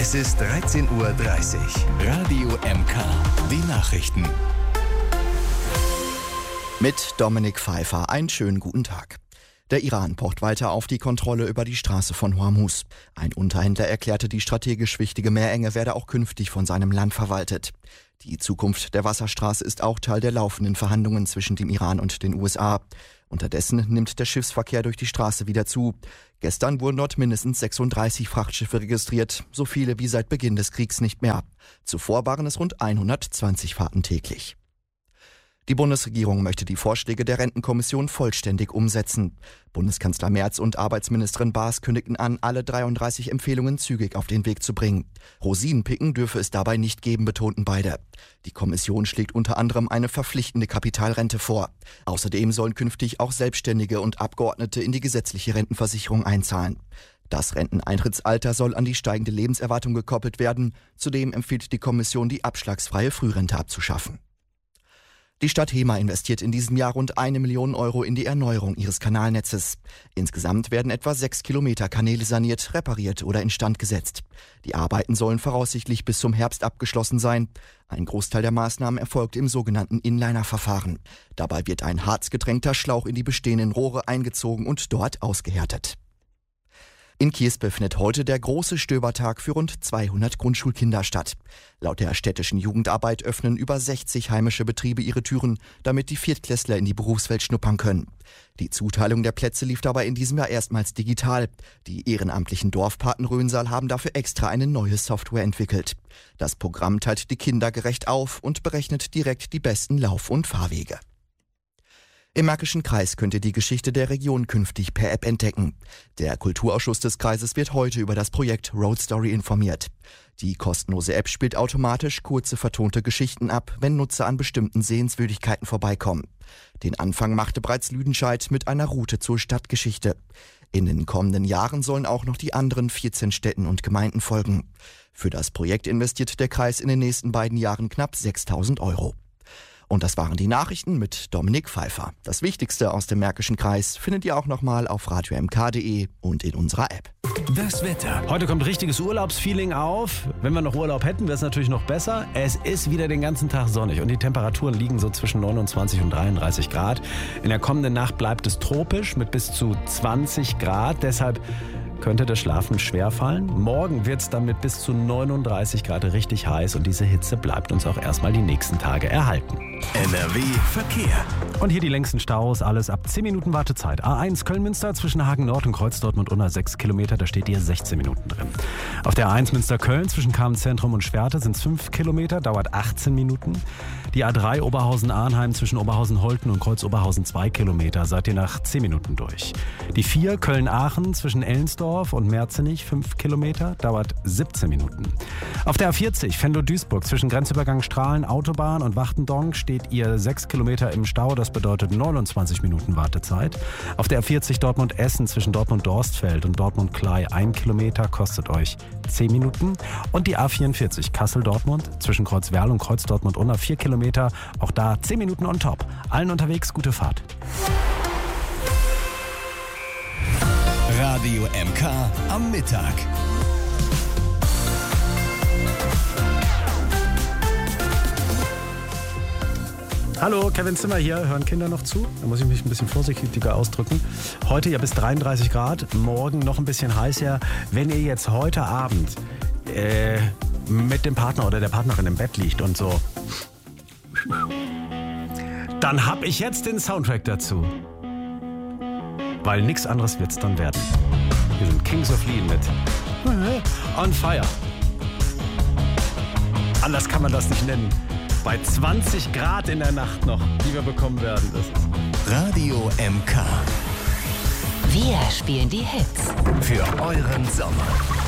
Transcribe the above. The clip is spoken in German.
Es ist 13:30 Uhr. Radio MK. Die Nachrichten. Mit Dominik Pfeiffer. Einen schönen guten Tag. Der Iran pocht weiter auf die Kontrolle über die Straße von Hormuz. Ein Unterhändler erklärte, die strategisch wichtige Meerenge werde auch künftig von seinem Land verwaltet. Die Zukunft der Wasserstraße ist auch Teil der laufenden Verhandlungen zwischen dem Iran und den USA. Unterdessen nimmt der Schiffsverkehr durch die Straße wieder zu. Gestern wurden dort mindestens 36 Frachtschiffe registriert, so viele wie seit Beginn des Kriegs nicht mehr. Zuvor waren es rund 120 Fahrten täglich. Die Bundesregierung möchte die Vorschläge der Rentenkommission vollständig umsetzen. Bundeskanzler Merz und Arbeitsministerin Baas kündigten an, alle 33 Empfehlungen zügig auf den Weg zu bringen. Rosinenpicken dürfe es dabei nicht geben, betonten beide. Die Kommission schlägt unter anderem eine verpflichtende Kapitalrente vor. Außerdem sollen künftig auch Selbstständige und Abgeordnete in die gesetzliche Rentenversicherung einzahlen. Das Renteneintrittsalter soll an die steigende Lebenserwartung gekoppelt werden. Zudem empfiehlt die Kommission, die abschlagsfreie Frührente abzuschaffen. Die Stadt Hemer investiert in diesem Jahr rund 1 Million Euro in die Erneuerung ihres Kanalnetzes. Insgesamt werden etwa 6 Kilometer Kanäle saniert, repariert oder instand gesetzt. Die Arbeiten sollen voraussichtlich bis zum Herbst abgeschlossen sein. Ein Großteil der Maßnahmen erfolgt im sogenannten Inliner-Verfahren. Dabei wird ein harzgetränkter Schlauch in die bestehenden Rohre eingezogen und dort ausgehärtet. In Kiespe findet heute der große Stöbertag für rund 200 Grundschulkinder statt. Laut der städtischen Jugendarbeit öffnen über 60 heimische Betriebe ihre Türen, damit die Viertklässler in die Berufswelt schnuppern können. Die Zuteilung der Plätze lief dabei in diesem Jahr erstmals digital. Die ehrenamtlichen Dorfpaten Rönsal haben dafür extra eine neue Software entwickelt. Das Programm teilt die Kinder gerecht auf und berechnet direkt die besten Lauf- und Fahrwege. Im Märkischen Kreis könnt ihr die Geschichte der Region künftig per App entdecken. Der Kulturausschuss des Kreises wird heute über das Projekt Road Story informiert. Die kostenlose App spielt automatisch kurze vertonte Geschichten ab, wenn Nutzer an bestimmten Sehenswürdigkeiten vorbeikommen. Den Anfang machte bereits Lüdenscheid mit einer Route zur Stadtgeschichte. In den kommenden Jahren sollen auch noch die anderen 14 Städten und Gemeinden folgen. Für das Projekt investiert der Kreis in den nächsten beiden Jahren knapp 6.000 Euro. Und das waren die Nachrichten mit Dominik Pfeiffer. Das Wichtigste aus dem Märkischen Kreis findet ihr auch nochmal auf radiomk.de und in unserer App. Das Wetter. Heute kommt richtiges Urlaubsfeeling auf. Wenn wir noch Urlaub hätten, wäre es natürlich noch besser. Es ist wieder den ganzen Tag sonnig und die Temperaturen liegen so zwischen 29 und 33 Grad. In der kommenden Nacht bleibt es tropisch mit bis zu 20 Grad. Deshalb könnte das Schlafen schwerfallen. Morgen wird es dann mit bis zu 39 Grad richtig heiß und diese Hitze bleibt uns auch erstmal die nächsten Tage erhalten. NRW Verkehr. Und hier die längsten Staus, alles ab 10 Minuten Wartezeit. A1 Köln-Münster zwischen Hagen Nord und Kreuz Dortmund-Unna 6 Kilometer, da steht ihr 16 Minuten drin. Auf der A1 Münster-Köln zwischen Kamen-Zentrum und Schwerte sind es 5 Kilometer, dauert 18 Minuten. Die A3 Oberhausen-Arnheim zwischen Oberhausen-Holten und Kreuz-Oberhausen 2 Kilometer, seid ihr nach 10 Minuten durch. Die 4 Köln-Aachen zwischen Ellensdorf und Merzenich 5 Kilometer, dauert 17 Minuten. Auf der A40 Venlo-Duisburg zwischen Grenzübergang Strahlen, Autobahn und Wachtendonk steht ihr 6 Kilometer im Stau, das bedeutet 29 Minuten Wartezeit. Auf der A40 Dortmund-Essen zwischen Dortmund-Dorstfeld und Dortmund-Klei 1 Kilometer kostet euch 10 Minuten. Und die A44 Kassel-Dortmund zwischen Kreuzwerl und Kreuz Dortmund-Unna 4 Kilometer, auch da 10 Minuten on top. Allen unterwegs gute Fahrt. Radio MK am Mittag. Hallo, Kevin Zimmer hier. Hören Kinder noch zu? Da muss ich mich ein bisschen vorsichtiger ausdrücken. Heute ja bis 33 Grad, morgen noch ein bisschen heißer. Wenn ihr jetzt heute Abend mit dem Partner oder der Partnerin im Bett liegt und so, dann hab ich jetzt den Soundtrack dazu. Weil nichts anderes wird's dann werden. Wir sind Kings of Leon mit On Fire. Anders kann man das nicht nennen. Bei 20 Grad in der Nacht noch, die wir bekommen werden. Das ist Radio MK. Wir spielen die Hits. Für euren Sommer.